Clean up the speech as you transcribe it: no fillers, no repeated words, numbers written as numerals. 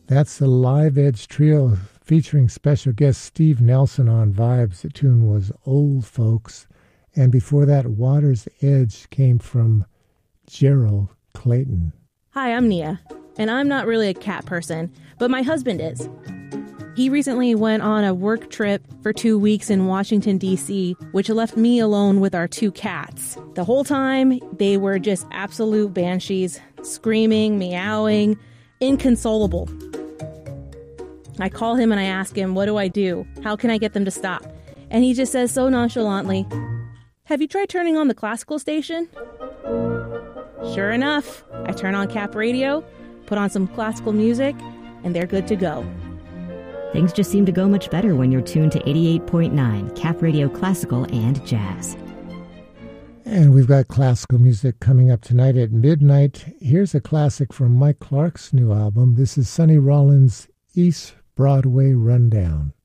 That's the Live Edge Trio featuring special guest Steve Nelson on Vibes. The tune was Old Folks. And before that, Water's Edge came from Gerald Clayton. Hi, I'm Nia, and I'm not really a cat person, but my husband is. He recently went on a work trip for 2 weeks in Washington, D.C., which left me alone with our 2 cats. The whole time, they were just absolute banshees, screaming, meowing, inconsolable. I call him and I ask him, what do I do? How can I get them to stop? And he just says so nonchalantly, have you tried turning on the classical station? Sure enough, I turn on Cap Radio, put on some classical music, and they're good to go. Things just seem to go much better when you're tuned to 88.9 Cap Radio Classical and Jazz. And we've got classical music coming up tonight at midnight. Here's a classic from Mike Clark's new album. This is Sonny Rollins' East Broadway Rundown.